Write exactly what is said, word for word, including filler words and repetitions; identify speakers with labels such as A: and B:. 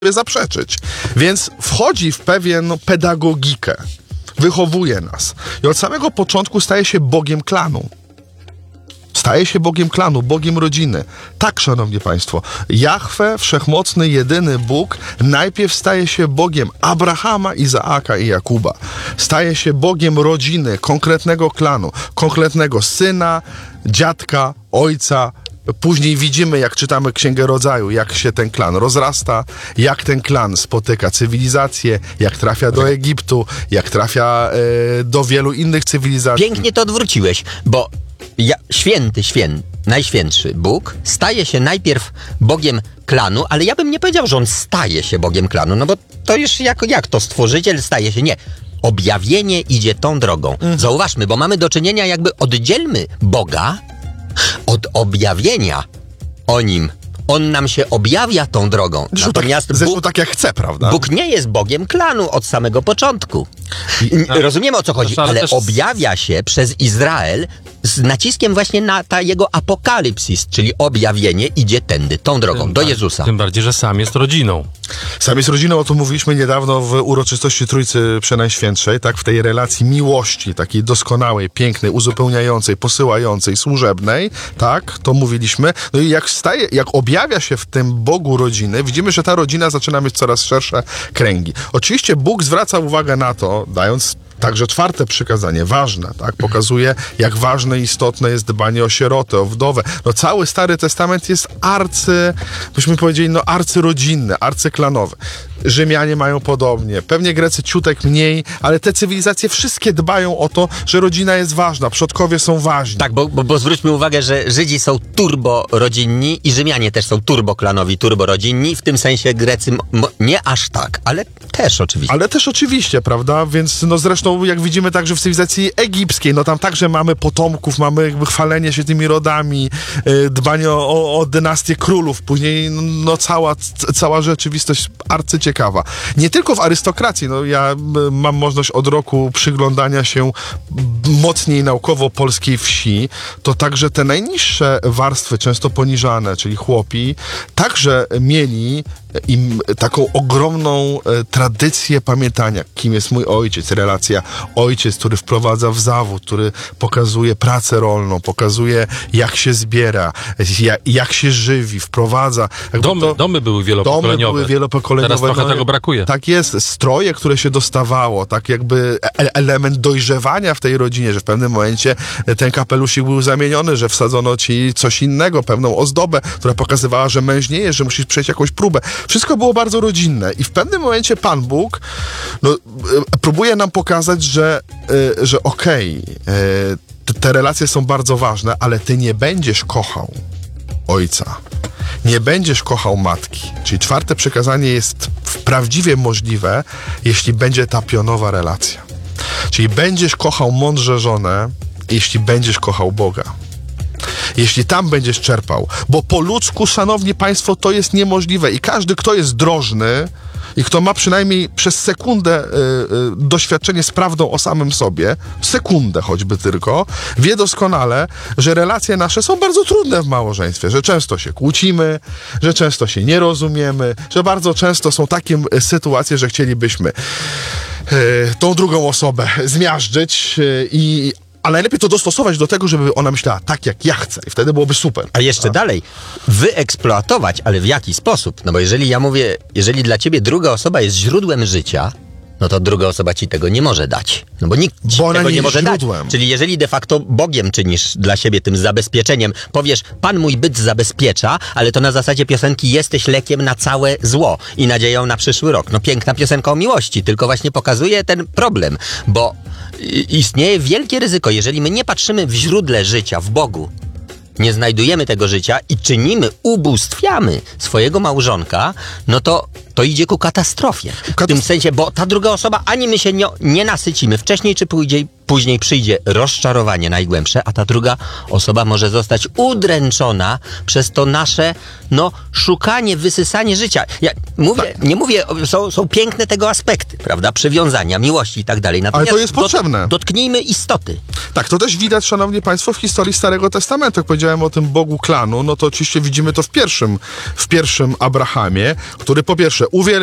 A: zaprzeczyć. Więc wchodzi w pewien no, pedagogikę, wychowuje nas i od samego początku staje się Bogiem klanu. Staje się Bogiem klanu, Bogiem rodziny. Tak, szanowni państwo, Jahwe, wszechmocny, jedyny Bóg, najpierw staje się Bogiem Abrahama, Izaaka i Jakuba. Staje się Bogiem rodziny, konkretnego klanu, konkretnego syna, dziadka, ojca. Później widzimy, jak czytamy Księgę Rodzaju, jak się ten klan rozrasta, jak ten klan spotyka cywilizację, jak trafia do Egiptu, jak trafia e, do wielu innych cywilizacji.
B: Pięknie to odwróciłeś, bo ja, święty, święty, najświętszy Bóg staje się najpierw Bogiem klanu, ale ja bym nie powiedział, że on staje się Bogiem klanu, no bo to już jak, jak to stworzyciel staje się, nie. Objawienie idzie tą drogą. Mhm. Zauważmy, bo mamy do czynienia, jakby oddzielmy Boga od objawienia o Nim. On nam się objawia tą drogą.
A: Zresztą
B: Natomiast
A: tak, zresztą
B: Bóg,
A: tak jak chce, prawda?
B: Bóg nie jest Bogiem klanu od samego początku. I, Rozumiemy, o co chodzi,
C: ale,
B: ale
C: też...
B: objawia się przez Izrael z naciskiem właśnie na ta jego apokalipsis, czyli objawienie idzie tędy, tą drogą,
C: tym
B: do
C: bar-
B: Jezusa.
C: Tym bardziej, że sam jest rodziną.
A: Sam jest rodziną, o tym mówiliśmy niedawno w uroczystości Trójcy Przenajświętszej, tak, w tej relacji miłości, takiej doskonałej, pięknej, uzupełniającej, posyłającej, służebnej, tak, to mówiliśmy. No i jak staje, jak objawia się w tym Bogu rodziny, widzimy, że ta rodzina zaczyna mieć coraz szersze kręgi. Oczywiście Bóg zwraca uwagę na to, dając także czwarte przykazanie, ważne, tak? Pokazuje, jak ważne i istotne jest dbanie o sierotę, o wdowę. No cały Stary Testament jest arcy, byśmy powiedzieli, no arcyrodzinny, arcyklanowy. Rzymianie mają podobnie, pewnie Grecy ciutek mniej, ale te cywilizacje wszystkie dbają o to, że rodzina jest ważna, przodkowie są ważni.
B: Tak, bo, bo, bo zwróćmy uwagę, że Żydzi są turbo-rodzinni i Rzymianie też są turbo-klanowi, turbo-rodzinni. W tym sensie Grecy m- nie aż tak, ale też oczywiście.
A: Ale też oczywiście, prawda? Więc no zresztą jak widzimy także w cywilizacji egipskiej, no tam także mamy potomków, mamy jakby chwalenie się tymi rodami, yy, dbanie o, o, o dynastię królów, później no cała, c- cała rzeczywistość arcyciekawa. Nie tylko w arystokracji, no ja y, mam możliwość od roku przyglądania się mocniej naukowo polskiej wsi, to także te najniższe warstwy, często poniżane, czyli chłopi, także mieli im taką ogromną e, tradycję pamiętania, kim jest mój ojciec, relacja ojciec, który wprowadza w zawód, który pokazuje pracę rolną, pokazuje jak się zbiera, jak, jak się żywi, wprowadza.
C: Domy,
A: to,
C: domy były wielopokoleniowe.
A: Domy były wielopokoleniowe.
C: Teraz trochę
A: no,
C: tego brakuje.
A: Tak jest. Stroje, które się dostawało, tak jakby e- element dojrzewania w tej rodzinie, że w pewnym momencie ten kapelusik był zamieniony, że wsadzono ci coś innego, pewną ozdobę, która pokazywała, że męż nie jest, że musisz przejść jakąś próbę. Wszystko było bardzo rodzinne i w pewnym momencie Pan Bóg no, próbuje nam pokazać, że, że okej, okay, te relacje są bardzo ważne, ale ty nie będziesz kochał ojca. Nie będziesz kochał matki. Czyli czwarte przykazanie jest prawdziwie możliwe, jeśli będzie ta pionowa relacja. Czyli będziesz kochał mądrze żonę, jeśli będziesz kochał Boga. Jeśli tam będziesz czerpał. Bo po ludzku, szanowni państwo, to jest niemożliwe. I każdy, kto jest drożny i kto ma przynajmniej przez sekundę y, y, doświadczenie z prawdą o samym sobie, sekundę choćby tylko, wie doskonale, że relacje nasze są bardzo trudne w małżeństwie, że często się kłócimy, że często się nie rozumiemy, że bardzo często są takie y, sytuacje, że chcielibyśmy y, tą drugą osobę zmiażdżyć y, i ale najlepiej to dostosować do tego, żeby ona myślała tak, jak ja chcę. I wtedy byłoby super.
B: A jeszcze
A: A?
B: dalej, wyeksploatować, ale w jaki sposób? No bo jeżeli ja mówię, jeżeli dla ciebie druga osoba jest źródłem życia, no to druga osoba ci tego nie może dać. No bo nikt ci
A: bo ona
B: tego nie,
A: nie
B: może
A: źródłem.
B: dać. Czyli jeżeli de facto Bogiem czynisz dla siebie tym zabezpieczeniem, powiesz, Pan mój byt zabezpiecza, ale to na zasadzie piosenki jesteś lekiem na całe zło i nadzieją na przyszły rok. No piękna piosenka o miłości, tylko właśnie pokazuje ten problem, bo istnieje wielkie ryzyko, jeżeli my nie patrzymy w źródle życia, w Bogu, nie znajdujemy tego życia i czynimy, ubóstwiamy swojego małżonka, no to to idzie ku katastrofie. W tym sensie, bo ta druga osoba, ani my się nie, nie nasycimy, wcześniej czy później, później przyjdzie rozczarowanie najgłębsze, a ta druga osoba może zostać udręczona przez to nasze, no, szukanie, wysysanie życia. Ja mówię,
A: Tak.
B: nie mówię, są, są piękne tego aspekty, prawda, przywiązania, miłości i tak dalej.
A: Ale to jest potrzebne.
B: Dotknijmy istoty.
A: Tak, to też widać, szanowni państwo, w historii Starego Testamentu. Jak powiedziałem o tym Bogu klanu, no to oczywiście widzimy to w pierwszym, w pierwszym Abrahamie, który po pierwsze uwielbiał